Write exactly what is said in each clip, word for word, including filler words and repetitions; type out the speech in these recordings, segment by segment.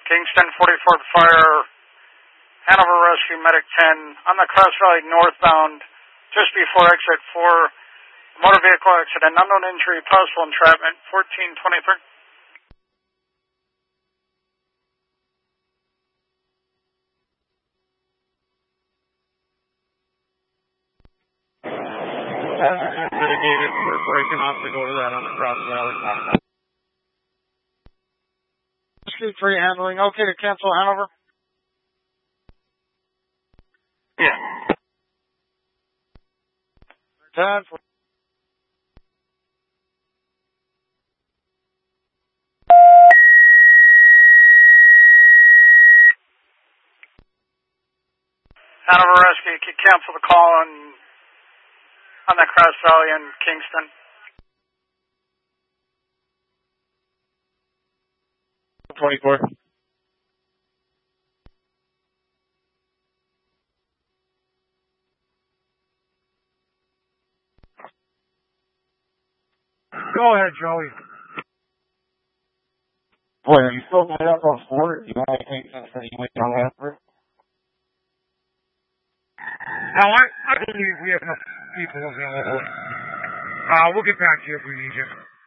Kingston, forty-fourth Fire, Hanover Rescue Medic ten, on the Cross Valley northbound, just before exit four, motor vehicle accident, unknown injury, possible entrapment, fourteen twenty-three. Mitigated, we're breaking off to go to that on the Cross Valley. Rescue three handling, okay to cancel Hanover? Yeah. ten for Hanover Rescue, you can cancel the call on, on the Cross Valley in Kingston. twenty-four. Go ahead, Joey. Boy, are you still going up on four? You want to take this that you went down after? No, I, I believe we have enough people available. Uh, we'll get back to you if we need you.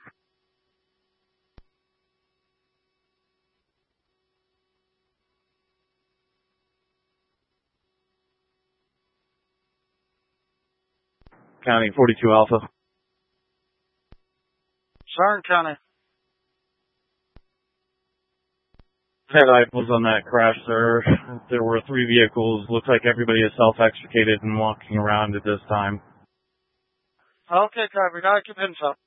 County, forty-two Alpha. Sarn County. Head was on that crash, sir. There were three vehicles. Looks like everybody is self-extricated and walking around at this time. Okay, copy. Now I can pin up.